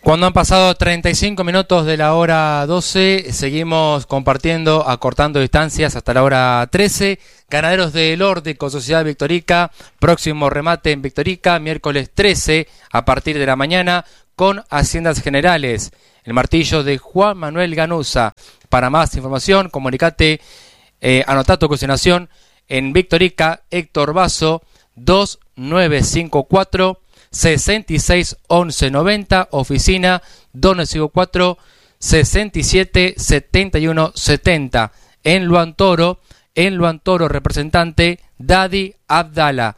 Cuando han pasado 35 minutos de la hora 12, seguimos compartiendo, acortando distancias hasta la hora 13. Ganaderos del Órdico, Sociedad Victorica, próximo remate en Victorica, miércoles 13 a partir de la mañana con Haciendas Generales. El martillo de Juan Manuel Ganuza. Para más información, comunicate, anotá tu consignación en Victorica, Héctor Basso, 2954 66 11 90, oficina 2954 67 71 70. En Luantoro, representante Dadi Abdala,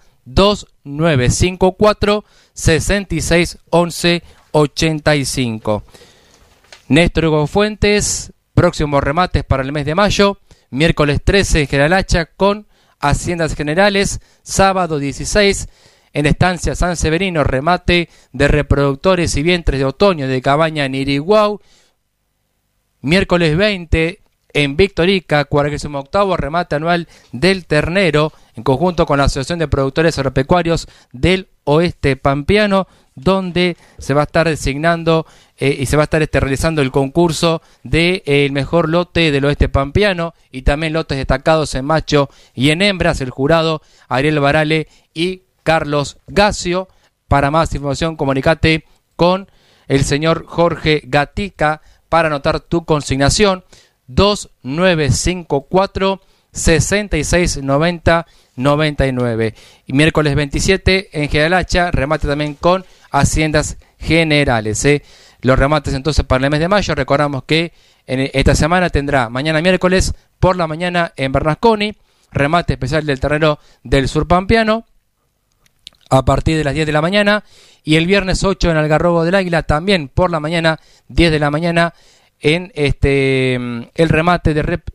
2954 66 11 85. Néstor Hugo Fuentes, próximos remates para el mes de mayo, miércoles 13 en General Hacha con Haciendas Generales, sábado 16 en Estancia San Severino, remate de reproductores y vientres de otoño de cabaña en Iriguau. Miércoles 20 en Victorica, 48º remate anual del ternero, en conjunto con la Asociación de Productores Agropecuarios del Oeste Pampeano, donde se va a estar designando y se va a estar realizando el concurso del mejor lote del Oeste Pampeano y también lotes destacados en macho y en hembras. El jurado Ariel Barale y Carlos Gacio. Para más información, comunicate con el señor Jorge Gatica para anotar tu consignación, 2954 66 90 99. Y miércoles 27 en General Hacha, remate también con Haciendas Generales. Los remates entonces para el mes de mayo. Recordamos que esta semana tendrá mañana miércoles por la mañana en Bernasconi, remate especial del ternero del sur pampeano a partir de las 10 de la mañana, y el viernes 8 en Algarrobo del Águila también por la mañana, 10 de la mañana en el remate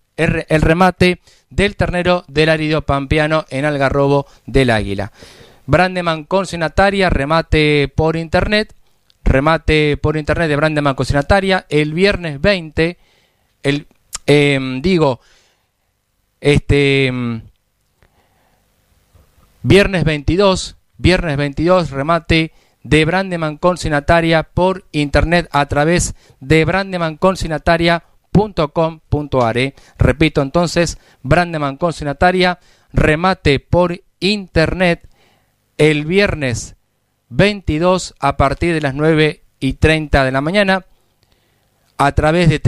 del ternero del árido pampeano en Algarrobo del Águila. Brandeman consignataria, remate por internet de Brandeman consignataria el viernes 20, viernes 22, remate de Brandeman consignataria por internet a través de brandemanconsignataria.com.ar. Repito entonces, Brandeman consignataria, remate por internet el viernes 22 a partir de las 9:30 de la mañana a través de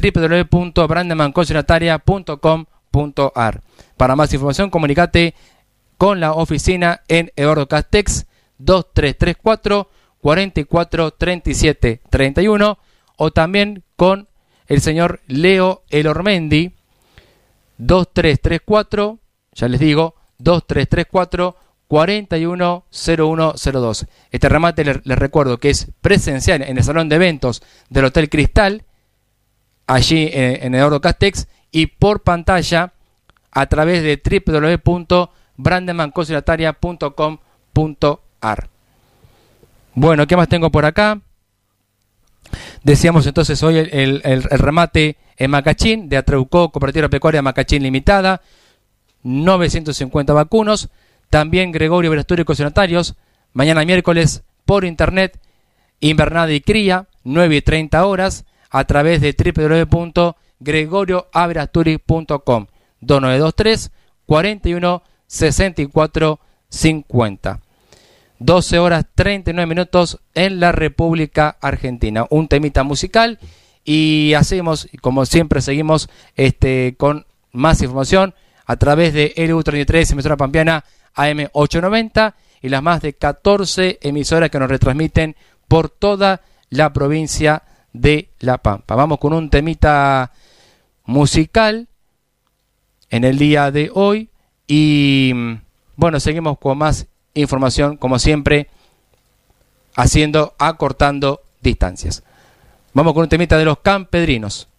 www.brandemanconsignataria.com.ar. Para más información, comunicate con la oficina en Eduardo Castex, 2334 44 37 31, o también con el señor Leo Elormendi, 2334, ya les digo, 2334 410102. Este remate les recuerdo que es presencial en el salón de eventos del Hotel Cristal, allí en Eduardo Castex, y por pantalla a través de www.brandemanconsignataria.com.ar. Bueno, ¿qué más tengo por acá? Decíamos entonces hoy el remate en Macachín de Atreucó Cooperativa Pecuaria Macachín Limitada, 950 vacunos. También Gregorio Verasturi Consignatarios, mañana miércoles por internet, invernada y cría, 9:30 horas, a través de www.gregorioaverasturi.com, 2923 41 64 50. 12 horas 39 minutos en la República Argentina. Un temita musical y hacemos, como siempre, seguimos con más información a través de LU33, emisora pampeana AM 890, y las más de 14 emisoras que nos retransmiten por toda la provincia de La Pampa. Vamos con un temita musical en el día de hoy y bueno, seguimos con más información, como siempre, acortando distancias. Vamos con un temita de los Campedrinos.